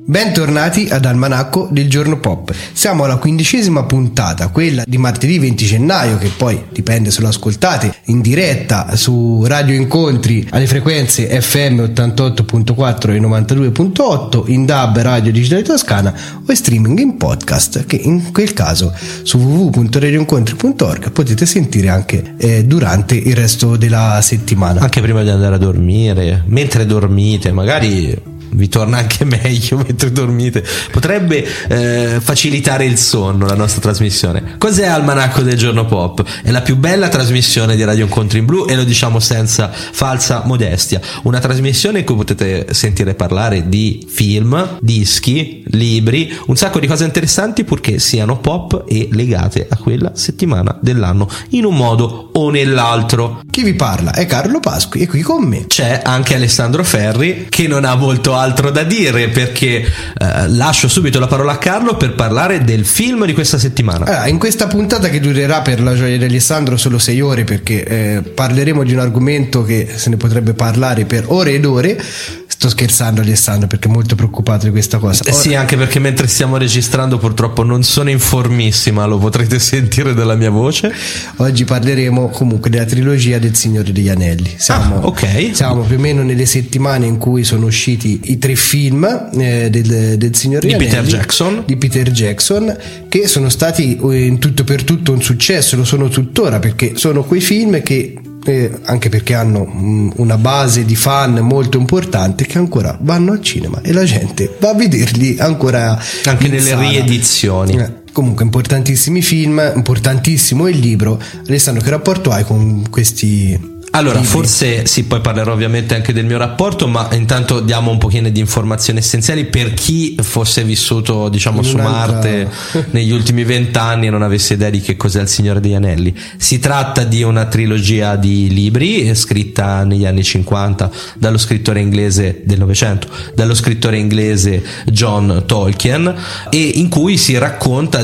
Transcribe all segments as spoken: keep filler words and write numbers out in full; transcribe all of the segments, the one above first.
Bentornati ad Almanacco del Giorno Pop. Siamo alla quindicesima puntata, quella di martedì venti gennaio, che poi dipende se lo ascoltate in diretta su Radio Incontri alle frequenze F M ottantotto virgola quattro e novantadue virgola otto, in D A B Radio Digitale Toscana o in streaming in podcast, che in quel caso su w w w punto radio incontri punto org potete sentire anche eh, durante il resto della settimana. Anche prima di andare a dormire, mentre dormite, magari vi torna anche meglio mentre dormite, potrebbe eh, facilitare il sonno la nostra trasmissione. Cos'è Almanacco del Giorno Pop? È la più bella trasmissione di Radio Incontri in Blu, e lo diciamo senza falsa modestia, una trasmissione in cui potete sentire parlare di film, dischi, libri, un sacco di cose interessanti purché siano pop e legate a quella settimana dell'anno in un modo o nell'altro. Chi vi parla è Carlo Pasqui, e qui con me c'è anche Alessandro Ferri, che non ha molto altro da dire, perché eh, lascio subito la parola a Carlo per parlare del film di questa settimana. Allora, in questa puntata, che durerà per la gioia di Alessandro solo sei ore, perché eh, parleremo di un argomento che se ne potrebbe parlare per ore ed ore. Sto scherzando, Alessandro, perché è molto preoccupato di questa cosa. Eh sì, anche perché mentre stiamo registrando purtroppo non sono informissima, lo potrete sentire dalla mia voce. Oggi parleremo comunque della trilogia del Signore degli Anelli. Siamo, ah, ok. Siamo più o meno nelle settimane in cui sono usciti i tre film eh, del, del Signore degli di Anelli Peter Jackson. di Peter Jackson, che sono stati in tutto per tutto un successo, lo sono tuttora, perché sono quei film che Eh, anche perché hanno mh, una base di fan molto importante, che ancora vanno al cinema e la gente va a vederli ancora anche nelle sala. riedizioni. Eh, comunque importantissimi film, importantissimo il libro. Alessandro, che rapporto hai con questi? Allora, forse sì, poi parlerò ovviamente anche del mio rapporto, ma intanto diamo un pochino di informazioni essenziali per chi fosse vissuto, diciamo, su Marte negli ultimi vent'anni e non avesse idea di che cos'è il Signore degli Anelli. Si tratta di una trilogia di libri scritta negli anni cinquanta dallo scrittore inglese del Novecento, dallo scrittore inglese John Tolkien, e in cui si racconta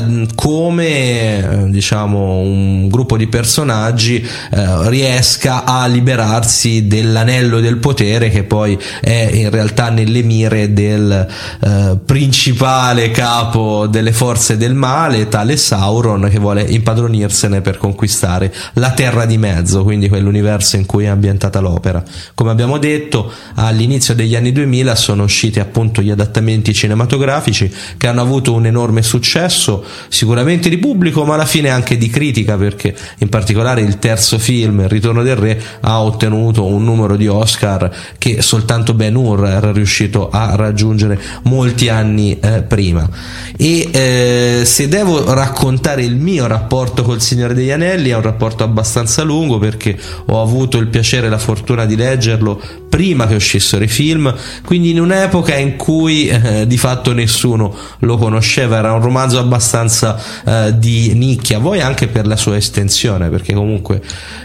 come, diciamo, un gruppo di personaggi eh, riesca a a liberarsi dell'anello del potere, che poi è in realtà nelle mire del eh, principale capo delle forze del male, tale Sauron, che vuole impadronirsene per conquistare la Terra di Mezzo, quindi quell'universo in cui è ambientata l'opera. Come abbiamo detto, all'inizio degli anni duemila sono usciti appunto gli adattamenti cinematografici, che hanno avuto un enorme successo, sicuramente di pubblico, ma alla fine anche di critica, perché in particolare il terzo film, Il Ritorno del Re, ha ottenuto un numero di Oscar che soltanto Ben Hur era riuscito a raggiungere molti anni eh, prima. E eh, se devo raccontare il mio rapporto col Signore degli Anelli, è un rapporto abbastanza lungo, perché ho avuto il piacere e la fortuna di leggerlo prima che uscissero i film, quindi in un'epoca in cui eh, di fatto nessuno lo conosceva. Era un romanzo abbastanza eh, di nicchia, voi anche per la sua estensione, perché comunque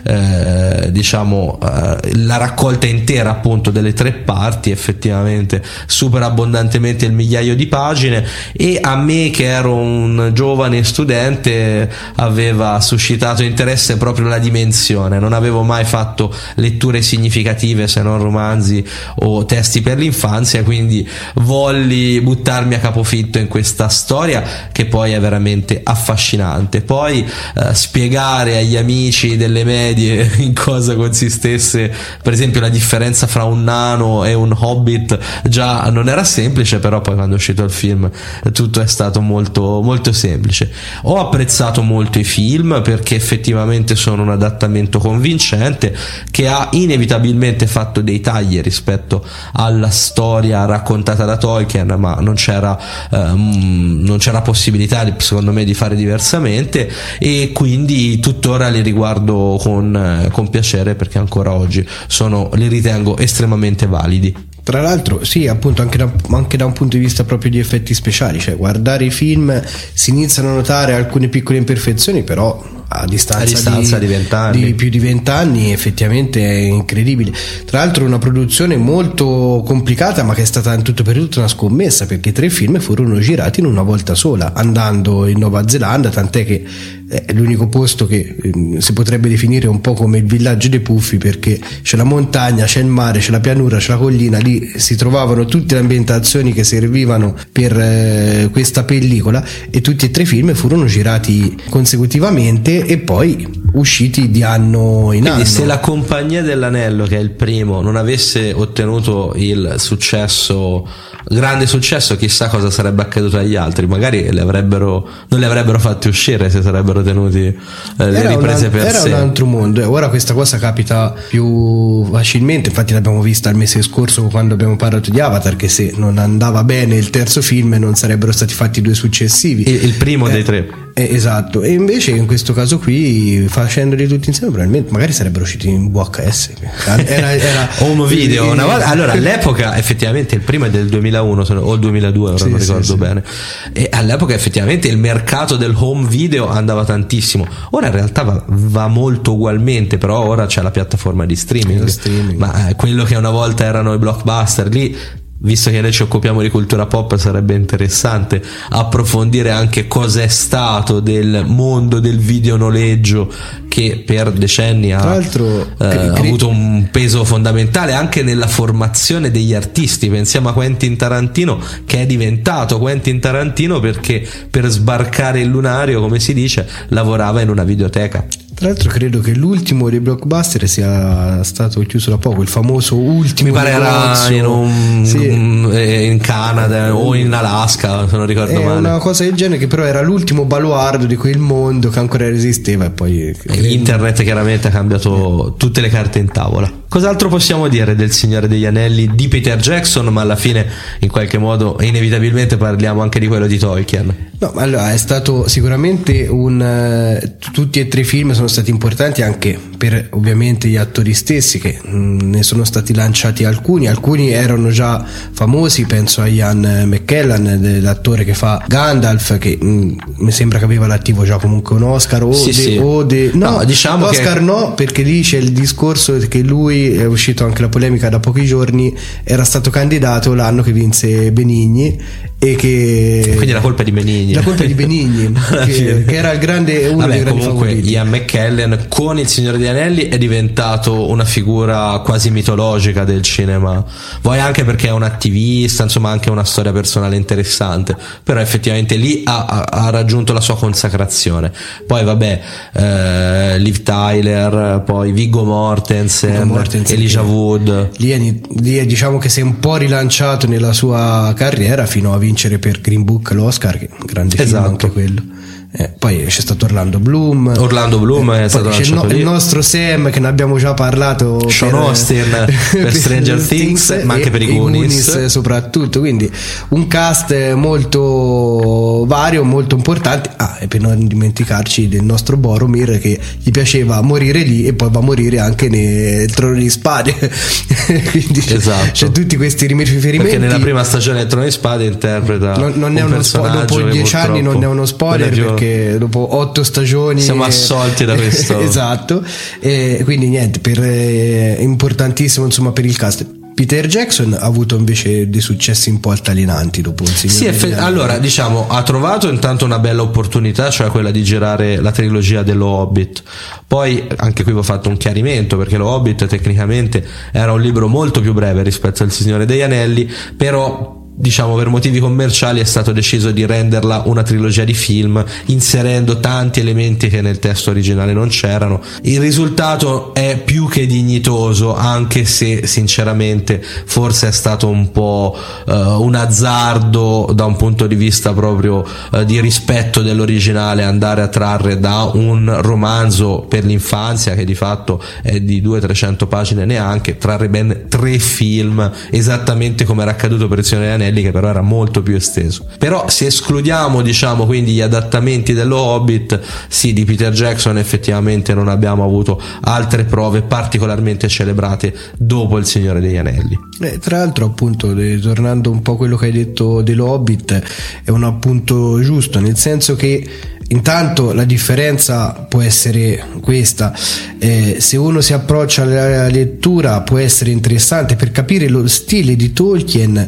eh, diciamo eh, la raccolta intera appunto delle tre parti effettivamente supera abbondantemente il migliaio di pagine, e a me, che ero un giovane studente, aveva suscitato interesse proprio la dimensione. Non avevo mai fatto letture significative se non romanzi o testi per l'infanzia, quindi volli buttarmi a capofitto in questa storia, che poi è veramente affascinante. Poi eh, spiegare agli amici delle medie in cosa consistesse per esempio la differenza fra un nano e un hobbit già non era semplice, però poi quando è uscito il film tutto è stato molto molto semplice. Ho apprezzato molto i film, perché effettivamente sono un adattamento convincente, che ha inevitabilmente fatto dei tagli rispetto alla storia raccontata da Tolkien, ma non c'era ehm, non c'era possibilità secondo me di fare diversamente, e quindi tuttora li riguardo con, con piacere, perché ancora oggi sono, li ritengo estremamente validi. Tra l'altro sì, appunto anche da, anche da un punto di vista proprio di effetti speciali, cioè guardare i film si iniziano a notare alcune piccole imperfezioni, però a distanza, a distanza di, di, vent'anni. di più di vent'anni effettivamente è incredibile. Tra l'altro una produzione molto complicata, ma che è stata in tutto per tutto una scommessa, perché i tre film furono girati in una volta sola, andando in Nuova Zelanda, tant'è che è l'unico posto che eh, si potrebbe definire un po' come il villaggio dei Puffi, perché c'è la montagna, c'è il mare, c'è la pianura, c'è la collina, lì si trovavano tutte le ambientazioni che servivano per eh, questa pellicola, e tutti e tre i film furono girati consecutivamente e poi usciti di anno in Quindi anno. se la Compagnia dell'Anello, che è il primo, non avesse ottenuto il successo, grande successo, chissà cosa sarebbe accaduto agli altri. Magari le avrebbero, non li avrebbero fatti uscire se sarebbero tenuti eh, le riprese un, per era sé. Era un altro mondo. Ora questa cosa capita più facilmente, infatti l'abbiamo vista il mese scorso quando abbiamo parlato di Avatar, che se non andava bene il terzo film non sarebbero stati fatti due successivi. Il, il primo eh, dei tre. Eh, esatto, e invece in questo caso qui, facendoli tutti insieme, probabilmente magari sarebbero usciti in V H S. Era, era home video una volta. Allora all'epoca effettivamente il primo è del duemilauno o il duemiladue, ora sì, non ricordo sì, bene sì. E all'epoca effettivamente il mercato del home video andava tantissimo. Ora in realtà va, va molto ugualmente, però ora c'è la piattaforma di streaming, streaming. Ma eh, quello che una volta erano i blockbuster, lì, visto che noi ci occupiamo di cultura pop, sarebbe interessante approfondire anche cos'è stato del mondo del videonoleggio, che per decenni ha, eh, cre- avuto un peso fondamentale anche nella formazione degli artisti. Pensiamo a Quentin Tarantino, che è diventato Quentin Tarantino perché per sbarcare il lunario, come si dice, lavorava in una videoteca. Tra l'altro credo che l'ultimo dei blockbuster sia stato chiuso da poco, il famoso ultimo. Mi pare era in, un, sì. in Canada o in Alaska, se non ricordo è male. Una cosa del genere, che però era l'ultimo baluardo di quel mondo che ancora resisteva, e poi credo... internet chiaramente ha cambiato tutte le carte in tavola. Cos'altro possiamo dire del Signore degli Anelli di Peter Jackson? Ma alla fine in qualche modo inevitabilmente parliamo anche di quello di Tolkien. No, allora è stato sicuramente un uh, tutti e tre i film sono stati importanti anche per ovviamente gli attori stessi, che mh, ne sono stati lanciati alcuni alcuni erano già famosi. Penso a Ian McKellen, l'attore che fa Gandalf, che mh, mi sembra che aveva l'attivo già comunque un Oscar o, sì, de, sì. o de, no, no diciamo Oscar che... no, perché lì c'è il discorso che lui, è uscito anche la polemica da pochi giorni, era stato candidato l'anno che vinse Benigni, e che quindi la colpa è di Benigni, la colpa è di Benigni che, che era il grande uno Vabbè, dei grandi comunque favoriti. Ian McKellen con Il Signore degli Anelli è diventato una figura quasi mitologica del cinema, vuoi anche perché è un attivista, insomma anche una storia personale interessante, però effettivamente lì ha, ha, ha raggiunto la sua consacrazione. Poi vabbè, eh, Liv Tyler, poi Viggo Mortensen, Viggo Mortensen Elijah Wood, lì, è, lì è, diciamo che si è un po' rilanciato nella sua carriera fino a vincere per Green Book l'Oscar, che è un grande film, esatto. Anche quello. Eh, poi c'è stato Orlando Bloom Orlando Bloom eh, è stato c'è il, no, il nostro Sam, che ne abbiamo già parlato, Sean per, Austin per, per Stranger Things, Things ma anche per i Goonies. Goonies soprattutto, quindi un cast molto vario, molto importante. Ah, e per non dimenticarci del nostro Boromir, che gli piaceva morire lì e poi va a morire anche nel Trono di Spade. Quindi esatto. c'è tutti questi riferimenti, perché nella prima stagione del Trono di Spade interpreta non, non è un uno spo- dopo dieci anni non è uno spoiler, che dopo otto stagioni siamo assolti da questo. Esatto, e quindi niente, per eh, importantissimo insomma per il cast. Peter Jackson ha avuto invece dei successi un po' altalenanti dopo il Signore sì, effe- allora diciamo ha trovato intanto una bella opportunità, cioè quella di girare la trilogia dello Hobbit. Poi anche qui va fatto un chiarimento, perché lo Hobbit tecnicamente era un libro molto più breve rispetto al Signore degli Anelli, però diciamo per motivi commerciali è stato deciso di renderla una trilogia di film, inserendo tanti elementi che nel testo originale non c'erano. Il risultato è più che dignitoso, anche se sinceramente forse è stato un po' uh, un azzardo da un punto di vista proprio uh, di rispetto dell'originale, andare a trarre da un romanzo per l'infanzia che di fatto è di duecento trecento pagine neanche, trarre ben tre film, esattamente come era accaduto per il Signore degli Anelli, che però era molto più esteso. Però se escludiamo diciamo quindi gli adattamenti dello Hobbit, sì, di Peter Jackson effettivamente non abbiamo avuto altre prove particolarmente celebrate dopo il Signore degli Anelli. Eh, tra l'altro appunto, tornando un po' a quello che hai detto dello Hobbit, è un appunto giusto, nel senso che intanto la differenza può essere questa, eh, se uno si approccia alla lettura può essere interessante per capire lo stile di Tolkien.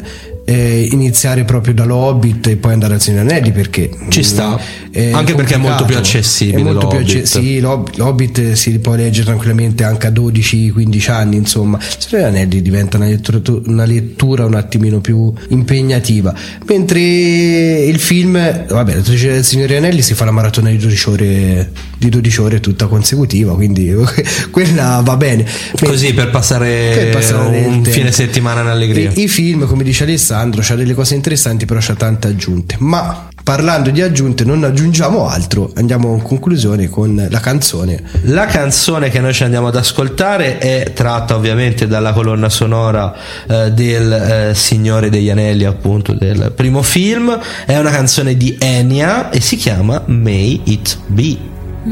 eh, iniziare proprio da Hobbit e poi andare al Signore degli Anelli, perché ci sta, è anche perché è molto più accessibile. È molto più acce- sì, L'Hobbit. l'Hobbit si può leggere tranquillamente anche a dodici quindici anni, insomma. Il Signore degli Anelli diventa una lettura, una lettura un attimino più impegnativa, mentre il film, vabbè, la trilogia del Signore degli Anelli si fa la maratona di dodici ore di dodici ore tutta consecutiva, quindi quella va bene. Così per passare, per passare un fine settimana in allegria. I, I film, come dice Alessandro, c'ha delle cose interessanti, però c'ha tante aggiunte. Ma parlando di aggiunte, non aggiungiamo altro, andiamo in conclusione con la canzone. La canzone che noi ci andiamo ad ascoltare è tratta ovviamente dalla colonna sonora eh, del eh, Signore degli Anelli, appunto del primo film. È una canzone di Enya e si chiama May It Be.